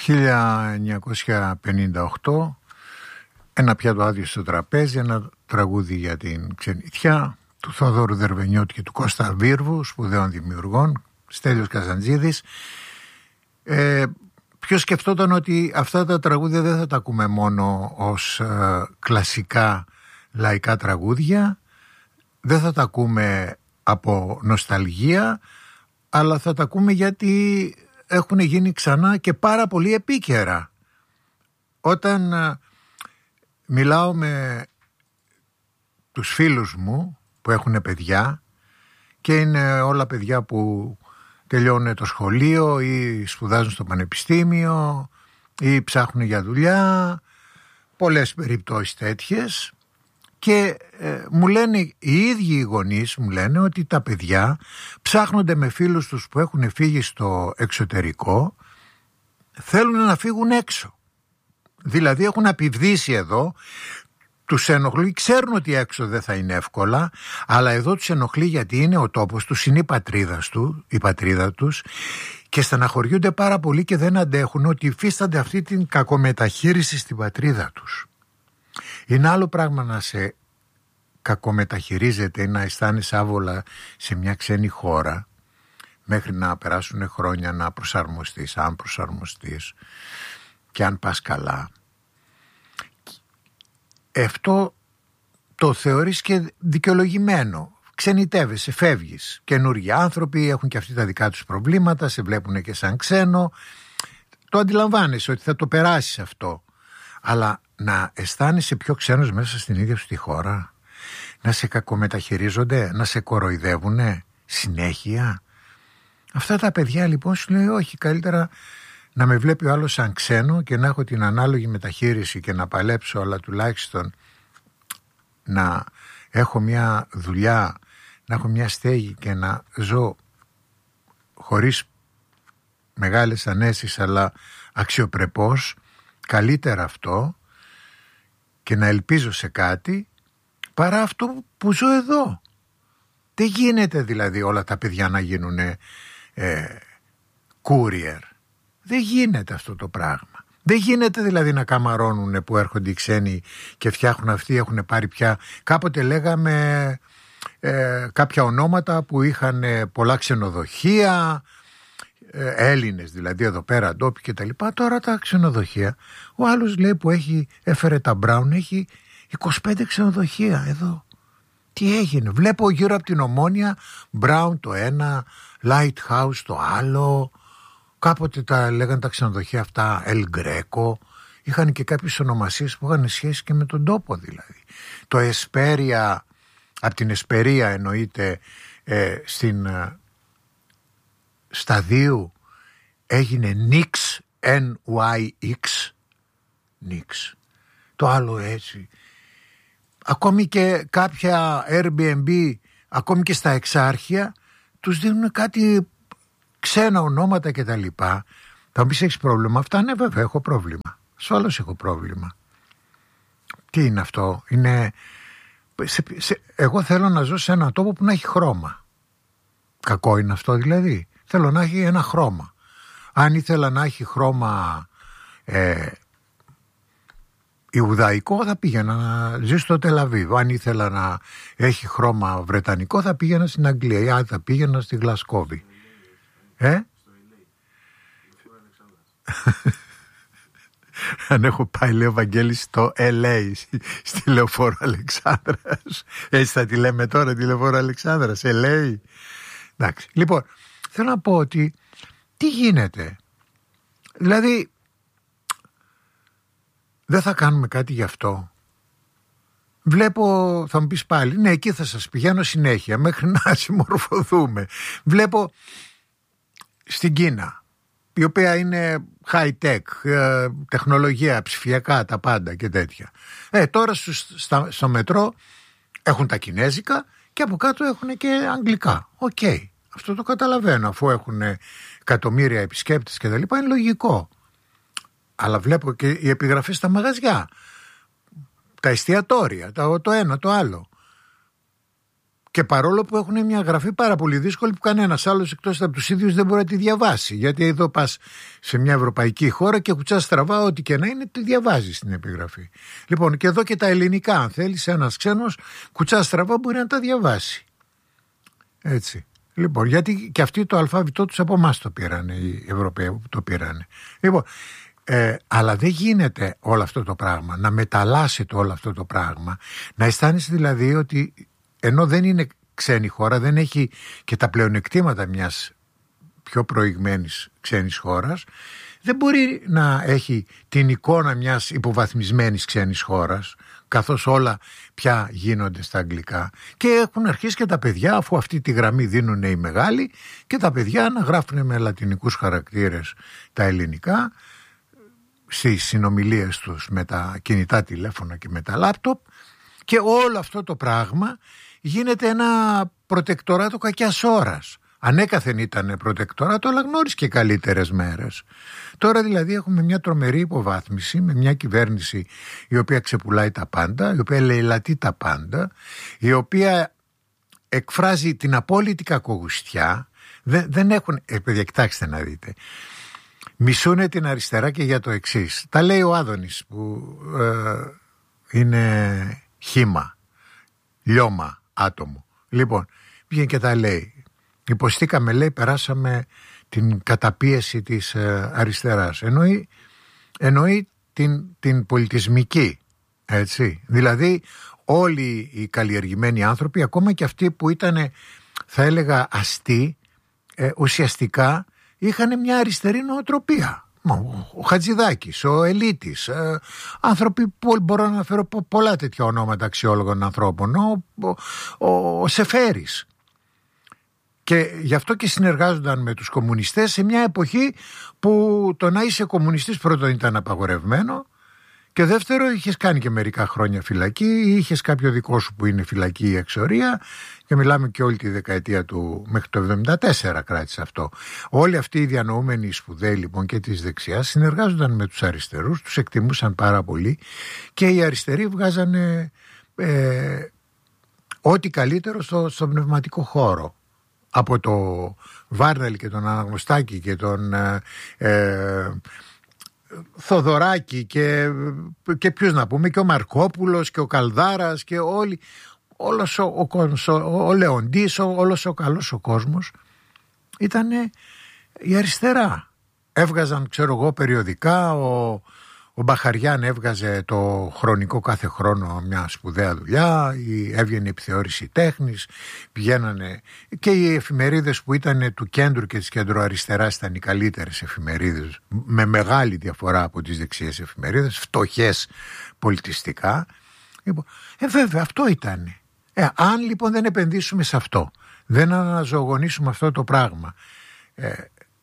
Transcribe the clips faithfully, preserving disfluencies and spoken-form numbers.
χίλια εννιακόσια πενήντα οκτώ, ένα πιάτο άδειο στο τραπέζι, ένα τραγούδι για την ξενιτιά του Θοδόρου Δερβενιώτη και του Κώστα Βίρβου, σπουδαίων δημιουργών, Στέλιος Καζαντζίδης. Ε, ποιος σκεφτόταν ότι αυτά τα τραγούδια δεν θα τα ακούμε μόνο ως ε, κλασικά λαϊκά τραγούδια, δεν θα τα ακούμε από νοσταλγία, αλλά θα τα ακούμε γιατί έχουν γίνει ξανά και πάρα πολύ επίκαιρα. Όταν ε, μιλάω με τους φίλους μου που έχουν παιδιά και είναι όλα παιδιά που τελειώνουν το σχολείο ή σπουδάζουν στο πανεπιστήμιο ή ψάχνουν για δουλειά, πολλές περιπτώσεις τέτοιες, και ε, μου λένε οι ίδιοι οι γονείς, μου λένε ότι τα παιδιά ψάχνονται με φίλους τους που έχουν φύγει στο εξωτερικό, θέλουν να φύγουν έξω. Δηλαδή έχουν απειβδίσει εδώ, τους ενοχλεί, ξέρουν ότι έξω δεν θα είναι εύκολα, αλλά εδώ τους ενοχλεί γιατί είναι ο τόπος τους, είναι η πατρίδα, του, η πατρίδα τους, και στεναχωριούνται πάρα πολύ και δεν αντέχουν ότι υφίστανται αυτή την κακομεταχείριση στην πατρίδα τους. Είναι άλλο πράγμα να σε κακομεταχειρίζεται ή να αισθάνεσαι άβολα σε μια ξένη χώρα μέχρι να περάσουν χρόνια να προσαρμοστείς, αν προσαρμοστείς και αν πας καλά. Αυτό το θεωρείς και δικαιολογημένο. Ξενιτεύεσαι, φεύγεις. Καινούργιοι άνθρωποι έχουν και αυτοί τα δικά τους προβλήματα, σε βλέπουν και σαν ξένο. Το αντιλαμβάνεσαι ότι θα το περάσεις αυτό. Αλλά να αισθάνεσαι πιο ξένος μέσα στην ίδια σου τη χώρα, να σε κακομεταχειρίζονται, να σε κοροϊδεύουνε συνέχεια. Αυτά τα παιδιά λοιπόν σου λέει όχι, καλύτερα να με βλέπει ο άλλος σαν ξένο και να έχω την ανάλογη μεταχείριση και να παλέψω, αλλά τουλάχιστον να έχω μια δουλειά, να έχω μια στέγη και να ζω χωρίς μεγάλες ανέσεις αλλά αξιοπρεπώς. Καλύτερα αυτό και να ελπίζω σε κάτι παρά αυτό που ζω εδώ. Δεν γίνεται δηλαδή όλα τα παιδιά να γίνουν ε, courier. Δεν γίνεται αυτό το πράγμα. Δεν γίνεται δηλαδή να καμαρώνουν που έρχονται οι ξένοι και φτιάχνουν αυτοί, έχουν πάρει πια. Κάποτε λέγαμε ε, κάποια ονόματα που είχαν πολλά ξενοδοχεία, ε, Έλληνες δηλαδή εδώ πέρα, ντόπιοι και τα λοιπά. Τώρα τα ξενοδοχεία, ο άλλος λέει που έχει, έφερε τα Μπράουν, έχει είκοσι πέντε ξενοδοχεία εδώ. Τι έγινε? Βλέπω γύρω από την Ομόνια Μπράουν το ένα, Lighthouse το άλλο. Κάποτε τα λέγανε τα ξενοδοχεία αυτά El Greco. Είχαν και κάποιες ονομασίες που είχαν σχέση και με τον τόπο δηλαδή. Το Εσπέρια, από την Εσπερία εννοείται, ε, στην ε, Σταδίου έγινε Nix, N Y X, Nix. Το άλλο έτσι. Ακόμη και κάποια Airbnb, ακόμη και στα εξάρχεια, τους δίνουν κάτι ξένα ονόματα και τα λοιπά. Θα μου πεις έχεις πρόβλημα? Αυτά ναι βέβαια έχω πρόβλημα. Ασφαλώς έχω πρόβλημα. Τι είναι αυτό? Είναι... Σε, σε... Εγώ θέλω να ζω σε ένα τόπο που να έχει χρώμα. Κακό είναι αυτό δηλαδή? Θέλω να έχει ένα χρώμα. Αν ήθελα να έχει χρώμα ε, Ιουδαϊκό θα πήγαινα να ζήσω στο Τελαβίβ. Αν ήθελα να έχει χρώμα Βρετανικό θα πήγαινα στην Αγγλία ή αν θα πήγαινα στη Γλασκόβη. Ε? Αν έχω πάει, λέει ο Βαγγέλης, στο Ελ Έι, στη Λεωφόρο Αλεξάνδρας. Έτσι θα τη λέμε τώρα, τη Λεωφόρο Αλεξάνδρας, Ελ Έι. Εντάξει. Λοιπόν, θέλω να πω ότι τι γίνεται? Δηλαδή, δεν θα κάνουμε κάτι γι' αυτό? Βλέπω, θα μου πεις πάλι, ναι, εκεί θα σας πηγαίνω συνέχεια μέχρι να συμμορφωθούμε. Βλέπω στην Κίνα, η οποία είναι high tech, τεχνολογία, ψηφιακά, τα πάντα και τέτοια. Ε, τώρα στο, στα, στο μετρό έχουν τα κινέζικα και από κάτω έχουν και αγγλικά. Οκ, okay. Αυτό το καταλαβαίνω, αφού έχουν εκατομμύρια επισκέπτες και τα λοιπά, είναι λογικό. Αλλά βλέπω και οι επιγραφές στα μαγαζιά, τα εστιατόρια, το ένα, το άλλο. Και παρόλο που έχουν μια γραφή πάρα πολύ δύσκολη που κανένας άλλος εκτός από τους ίδιους δεν μπορεί να τη διαβάσει. Γιατί εδώ πας σε μια ευρωπαϊκή χώρα και κουτσάς στραβά, ό,τι και να είναι, τη διαβάζεις στην επιγραφή. Λοιπόν, και εδώ και τα ελληνικά, αν θέλεις, ένας ξένος κουτσάς στραβά μπορεί να τα διαβάσει. Έτσι. Λοιπόν, γιατί και αυτοί το αλφάβητό τους από εμάς το πήρανε, οι Ευρωπαίοι που το πήρανε. Λοιπόν, ε, αλλά δεν γίνεται όλο αυτό το πράγμα, να μεταλλάσσεται όλο αυτό το πράγμα, να αισθάνεσαι δηλαδή ότι ενώ δεν είναι ξένη χώρα, δεν έχει και τα πλεονεκτήματα μιας πιο προηγμένης ξένης χώρας, δεν μπορεί να έχει την εικόνα μιας υποβαθμισμένης ξένης χώρας, καθώς όλα πια γίνονται στα αγγλικά. Και έχουν αρχίσει και τα παιδιά, αφού αυτή τη γραμμή δίνουν οι μεγάλοι, και τα παιδιά να γράφουν με λατινικούς χαρακτήρες τα ελληνικά στις συνομιλίες τους με τα κινητά τηλέφωνα και με τα λάπτοπ, και όλο αυτό το πράγμα γίνεται ένα προτεκτοράτο κακιάς ώρας. Ανέκαθεν ήταν προτεκτοράτο, αλλά γνώρισε και καλύτερες μέρες. Τώρα δηλαδή έχουμε μια τρομερή υποβάθμιση με μια κυβέρνηση η οποία ξεπουλάει τα πάντα, η οποία λαιλατεί τα πάντα, η οποία εκφράζει την απόλυτη κακογουστιά. Δεν, δεν έχουν... Ε, παιδιά, κοιτάξτε να δείτε. Μισούνε την αριστερά και για το εξής. Τα λέει ο Άδωνης που ε, είναι χύμα, λιώμα, άτομο. Λοιπόν, πήγαινε και τα λέει. Υποστήκαμε, λέει, περάσαμε την καταπίεση της ε, αριστεράς. Εννοεί, εννοεί την, την πολιτισμική, έτσι. Δηλαδή όλοι οι καλλιεργημένοι άνθρωποι, ακόμα και αυτοί που ήταν, θα έλεγα, αστεί, ε, ουσιαστικά είχαν μια αριστερή νοοτροπία. Ο Χατζηδάκης, ο Ελίτης, ε, άνθρωποι που μπορώ να αναφέρω πολλά τέτοια ονόματα αξιόλογων ανθρώπων, ο, ο, ο Σεφέρης. Και γι' αυτό και συνεργάζονταν με τους κομμουνιστές σε μια εποχή που το να είσαι κομμουνιστής πρώτον ήταν απαγορευμένο, και δεύτερο είχες κάνει και μερικά χρόνια φυλακή, ή είχες κάποιο δικό σου που είναι φυλακή ή εξορία, και μιλάμε και όλη τη δεκαετία του μέχρι το εβδομήντα τέσσερα κράτησε αυτό. Όλοι αυτοί οι διανοούμενοι σπουδαίοι λοιπόν και της δεξιάς συνεργάζονταν με τους αριστερούς, τους εκτιμούσαν πάρα πολύ, και οι αριστεροί βγάζανε ε, ό,τι καλύτερο στο, στο πνευματικό χώρο. Από το Βάρνελ και τον Αναγνωστάκη και τον ε, ε, Θοδωράκη και, και ποιους να πούμε, και ο Μαρκόπουλος και ο Καλδάρας και όλοι, όλος ο, ο κόσμος, ο, ο Λεοντής, ο, όλος ο καλός ο κόσμος ήταν η αριστερά. Έβγαζαν, ξέρω εγώ, περιοδικά, ο, ο Μπαχαριάν έβγαζε το Χρονικό κάθε χρόνο μια σπουδαία δουλειά, η, έβγαινε η Επιθεώρηση Τέχνης, πηγαίνανε, και οι εφημερίδες που ήταν του κέντρου και της κεντροαριστεράς ήταν οι καλύτερες εφημερίδες, με μεγάλη διαφορά από τις δεξιές εφημερίδες, φτωχές πολιτιστικά. Ε, βέβαια, αυτό ήταν. Ε, αν λοιπόν δεν επενδύσουμε σε αυτό, δεν αναζωογονήσουμε αυτό το πράγμα, ε,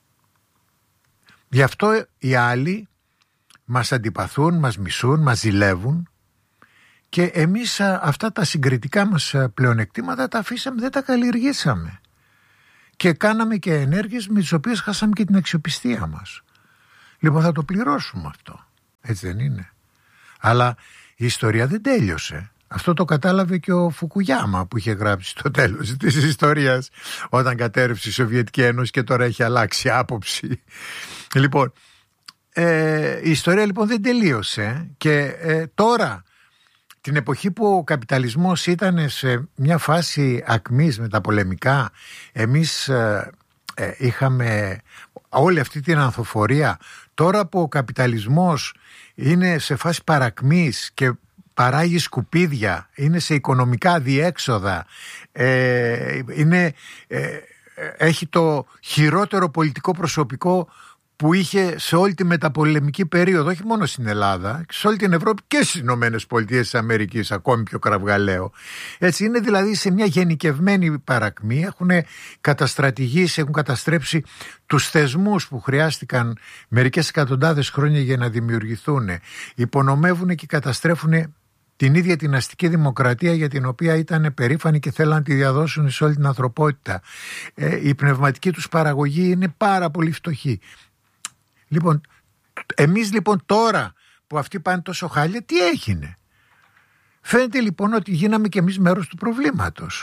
γι' αυτό οι άλλοι μας αντιπαθούν, μας μισούν, μας ζηλεύουν, και εμείς αυτά τα συγκριτικά μας πλεονεκτήματα τα αφήσαμε, δεν τα καλλιεργήσαμε, και κάναμε και ενέργειες με τις οποίες χάσαμε και την αξιοπιστία μας. Λοιπόν, θα το πληρώσουμε αυτό, έτσι δεν είναι? Αλλά η ιστορία δεν τέλειωσε. Αυτό το κατάλαβε και ο Φουκουγιάμα που είχε γράψει στο τέλος της ιστορίας, όταν κατέρευσε η Σοβιετική Ένωση και τώρα έχει αλλάξει άποψη. Λοιπόν, Ε, η ιστορία λοιπόν δεν τελείωσε, και ε, τώρα, την εποχή που ο καπιταλισμός ήταν σε μια φάση ακμής με τα πολεμικά, εμείς ε, ε, είχαμε όλη αυτή την ανθοφορία. Τώρα που ο καπιταλισμός είναι σε φάση παρακμής και παράγει σκουπίδια, είναι σε οικονομικά διέξοδα, ε, είναι, ε, έχει το χειρότερο πολιτικό προσωπικό που είχε σε όλη τη μεταπολεμική περίοδο, όχι μόνο στην Ελλάδα, σε όλη την Ευρώπη και στις Ηνωμένες Πολιτείες της Αμερικής, ακόμη πιο κραυγαλαίο. Έτσι, είναι δηλαδή σε μια γενικευμένη παρακμή, έχουν καταστρατηγήσει, έχουν καταστρέψει τους θεσμούς που χρειάστηκαν μερικές εκατοντάδες χρόνια για να δημιουργηθούν. Υπονομεύουν και καταστρέφουν την ίδια την αστική δημοκρατία, για την οποία ήταν περήφανοι και θέλαν να τη διαδώσουν σε όλη την ανθρωπότητα. Ε, η πνευματική τους παραγωγή είναι πάρα πολύ φτωχή. Λοιπόν, εμείς λοιπόν τώρα που αυτοί πάνε τόσο χάλια, τι έγινε? Φαίνεται λοιπόν ότι γίναμε και εμείς μέρος του προβλήματος.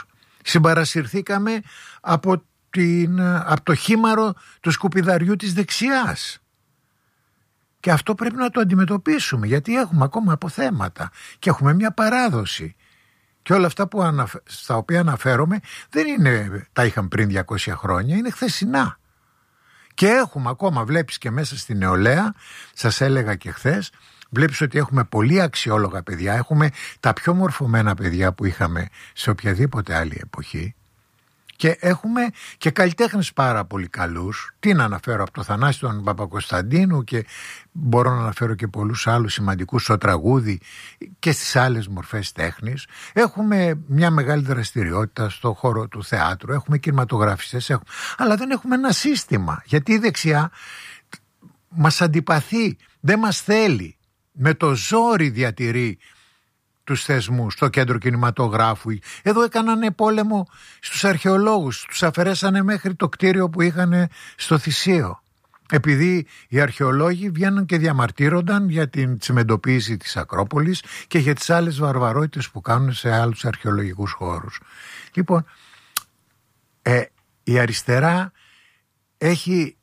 Συμπαρασυρθήκαμε από, την, από το χήμαρο του σκουπιδαριού της δεξιάς. Και αυτό πρέπει να το αντιμετωπίσουμε, γιατί έχουμε ακόμα αποθέματα και έχουμε μια παράδοση. Και όλα αυτά που αναφ... στα οποία αναφέρομαι δεν είναι τα είχαν πριν διακόσια χρόνια, είναι χθεσινά. Και έχουμε ακόμα, βλέπεις και μέσα στη νεολαία, σας έλεγα και χθες, βλέπεις ότι έχουμε πολύ αξιόλογα παιδιά, έχουμε τα πιο μορφωμένα παιδιά που είχαμε σε οποιαδήποτε άλλη εποχή. Και έχουμε και καλλιτέχνες πάρα πολύ καλούς. Τι να αναφέρω, από το Θανάση τον Παπακοσταντίνου, και μπορώ να αναφέρω και πολλούς άλλους σημαντικούς στο τραγούδι και στις άλλες μορφές τέχνης. Έχουμε μια μεγάλη δραστηριότητα στο χώρο του θεάτρου, έχουμε κινηματογραφιστές, έχουμε... αλλά δεν έχουμε ένα σύστημα, γιατί η δεξιά μας αντιπαθεί, δεν μας θέλει, με το ζόρι διατηρεί τους θεσμούς, στο κέντρο κινηματογράφου. Εδώ έκανανε πόλεμο στους αρχαιολόγους, τους αφαιρέσανε μέχρι το κτίριο που είχαν στο Θησίο, επειδή οι αρχαιολόγοι βγαίνουν και διαμαρτύρονταν για την τσιμεντοποίηση της Ακρόπολης και για τις άλλες βαρβαρότητες που κάνουν σε άλλους αρχαιολογικούς χώρους. Λοιπόν, ε, η αριστερά έχει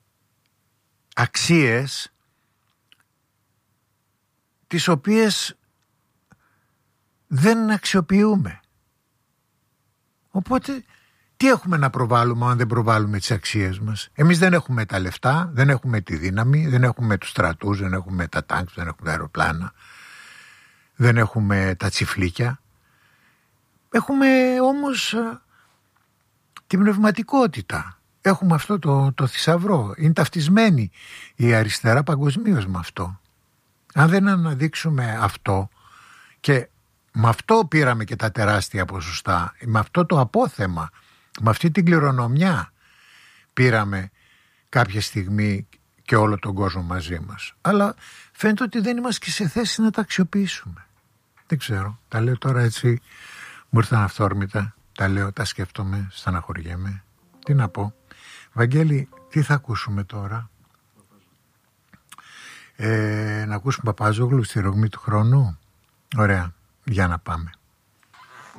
αξίες τις οποίες δεν αξιοποιούμε. Οπότε τι έχουμε να προβάλλουμε αν δεν προβάλλουμε τις αξίες μας? Εμείς δεν έχουμε τα λεφτά, δεν έχουμε τη δύναμη, δεν έχουμε τους στρατούς, δεν έχουμε τα τάγκς, δεν έχουμε τα αεροπλάνα, δεν έχουμε τα τσιφλίκια. Έχουμε όμως την πνευματικότητα. Έχουμε αυτό το, το θησαυρό. Είναι ταυτισμένη η αριστερά παγκοσμίως με αυτό. Αν δεν αναδείξουμε αυτό, και με αυτό πήραμε και τα τεράστια ποσοστά, με αυτό το απόθεμα, με αυτή την κληρονομιά πήραμε κάποια στιγμή και όλο τον κόσμο μαζί μας. Αλλά φαίνεται ότι δεν είμαστε και σε θέση να τα αξιοποιήσουμε. Δεν ξέρω, τα λέω τώρα έτσι, μου ήρθαν αυθόρμητα, τα λέω, τα σκέφτομαι, στεναχωριέμαι. Τι να πω? Βαγγέλη, τι θα ακούσουμε τώρα? Ε, να ακούσουμε Παπάζογλου στη ρογμή του χρόνου. Ωραία, για να πάμε.